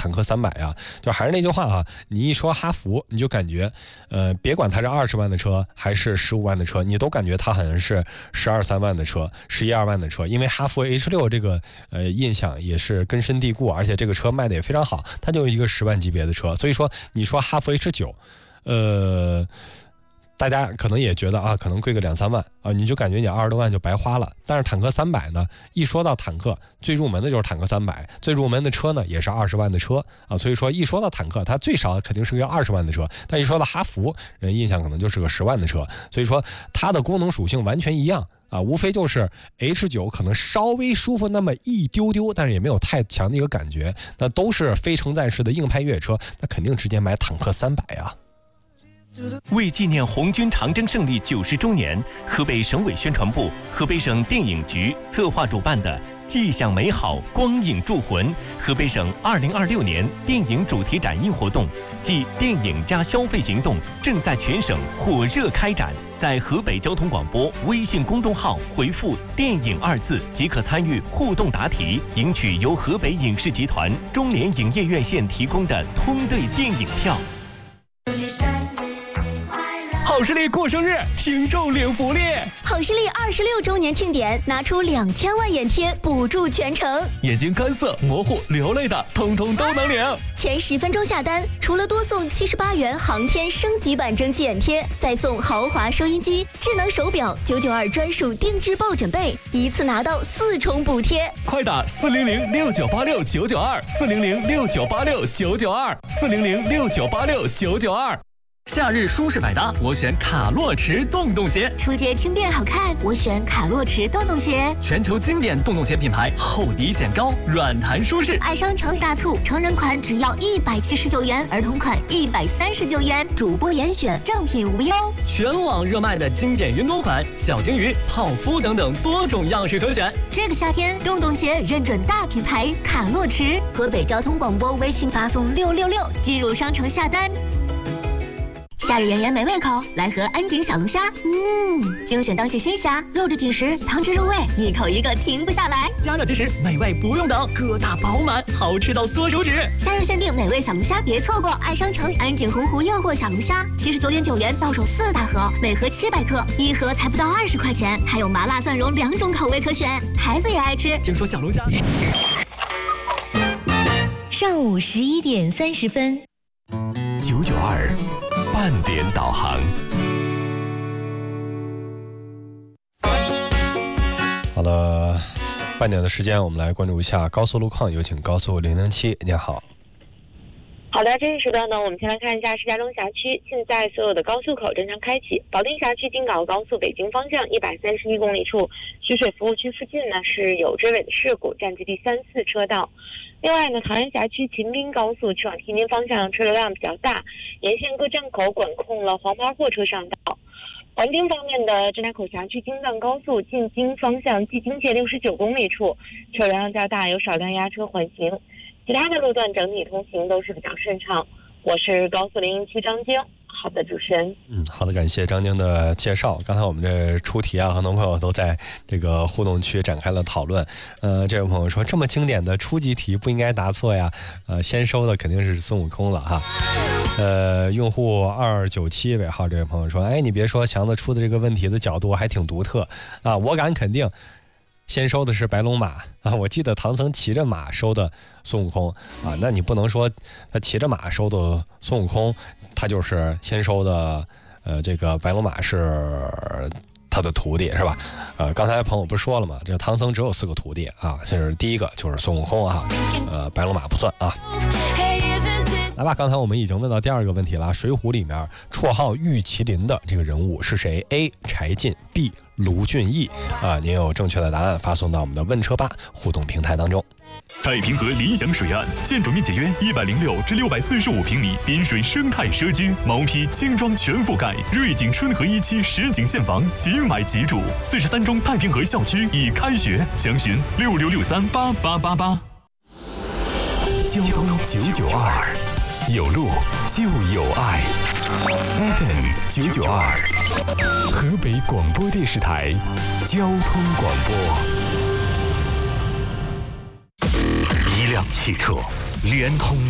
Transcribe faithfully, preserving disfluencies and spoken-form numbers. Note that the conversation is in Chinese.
坦克三百啊，就还是那句话啊，你一说哈弗，你就感觉，呃，别管它是二十万的车还是十五万的车，你都感觉它好像是十二三万的车，十一二万的车，因为哈弗 H 六这个呃印象也是根深蒂固，而且这个车卖的也非常好，它就是一个十万级别的车，所以说你说哈弗 H 九，呃。大家可能也觉得啊，可能贵个两三万啊，你就感觉你二十多万就白花了。但是坦克三百呢，一说到坦克，最入门的就是坦克三百，最入门的车呢也是二十万的车啊，所以说一说到坦克，它最少肯定是个二十万的车，但一说到哈弗，人印象可能就是个十万的车，所以说它的功能属性完全一样啊，无非就是 H 九 可能稍微舒服那么一丢丢，但是也没有太强的一个感觉，那都是非承载式的硬派越野车，那肯定直接买坦克三百啊。 为纪念红军长征胜利九十周年，河北省委宣传部、河北省电影局策划主办的“既享美好，光影铸魂”河北省二零二六年电影主题展映活动暨电影加消费行动正在全省火热开展。在河北交通广播微信公众号回复“电影”二字，即可参与互动答题，赢取由河北影视集团中联影业院线提供的通兑电影票。好视力过生日，听众领福利！ 好视力二十六周年庆典，拿出两千万眼贴补助全程， 眼睛干涩、模糊、流泪的，通通都能领。 前十分钟下单，除了多送七十八元航天升级版蒸汽眼贴，再送豪华收音机、智能手表、九九二专属定制抱枕被，一次拿到四重补贴。 快打四零零六九八六九九二，四零零六九八六九九二，四零零六九八六九九二。夏日舒适百搭，我选卡洛驰洞洞鞋。 出街轻便好看，我选卡洛驰洞洞鞋。 全球经典洞洞鞋品牌，厚底显高，软弹舒适。 爱商城大促，成人款只要一百七十九元，儿童款一百三十九元，主播严选，正品无忧。 全网热卖的经典云朵款、小金鱼、泡芙等等多种样式可选。 这个夏天，洞洞鞋认准大品牌卡洛驰。河北交通广播微信发送六六六，进入商城下单。夏日炎炎没胃口，来盒安鼎小龙虾。嗯，精选当季新虾，肉质紧实，汤汁入味，一口一个停不下来。 加热即食，美味不用等，个大饱满，好吃到缩手指。 夏日限定美味小龙虾，别错过！爱商城安鼎洪湖诱惑小龙虾，七十九点九元到手四大盒，每盒七百克，一盒才不到二十块钱，还有麻辣蒜蓉两种口味可选，孩子也爱吃。 听说小龙虾。 上午十一点三十分， 九九二。半点导航。 好了，半点的时间，我们来关注一下高速路况，有请高速零零七，你好。 好的，这个时段呢，我们先来看一下石家庄辖区，现在所有的高速口正常开启。保定辖区京港澳高速北京方向一百三十一公里处，徐水服务区附近呢是有追尾的事故，占据第三四车道。另外呢，唐人辖区秦滨高速去往天津方向车流量比较大，沿线各站口管控了黄牌货车上道。环京方面的张家口辖区京藏高速进京方向蓟京界六十九公里处车流量较大，有少量压车缓行。其他的路段整体通行都是比较顺畅。我是高速零零七张晶。好的，主持人。 嗯，好的，感谢张晶的介绍。刚才我们这出题啊，很多朋友都在这个互动区展开了讨论。呃，这位朋友说，这么经典的初级题不应该答错呀。呃，先收的肯定是孙悟空了哈。呃，用户二九七尾号这位朋友说，哎，你别说，强子出的这个问题的角度还挺独特啊，我敢肯定。先收的是白龙马啊，我记得唐僧骑着马收的孙悟空啊，那你不能说他骑着马收的孙悟空，他就是先收的，呃，这个白龙马是他的徒弟是吧？呃，刚才朋友不是说了吗？这唐僧只有四个徒弟啊，这是第一个就是孙悟空啊，呃，白龙马不算啊。来吧，刚才我们已经问到第二个问题了，《水浒》里面绰号玉麒麟的这个人物是谁 ？A. 柴进 ，B. 卢俊义啊，您有正确的答案发送到我们的问车吧互动平台当中。 太平河理想水岸，建筑面积约一百零六至六百四十五平米，滨水生态社区，毛坯轻装全覆盖，瑞景春和一期实景现房，即买即住。四十三中太平河校区已开学，详询六六六三八八八八。 交通九九二，有路就有爱。F M 九九二，河北广播电视台交通广播。一辆汽车连通